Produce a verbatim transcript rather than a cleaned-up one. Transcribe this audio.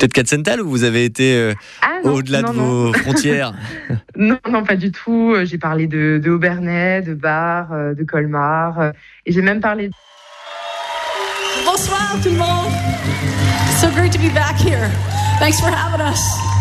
Peut-être Katzenthal ou vous avez été euh, ah, non, au-delà non, de non. vos frontières? Non, non, pas du tout. J'ai parlé de, de Aubernais, de Bar, de Colmar. Et j'ai même parlé... Bonsoir tout le monde. So great to be back here. Thanks for having us.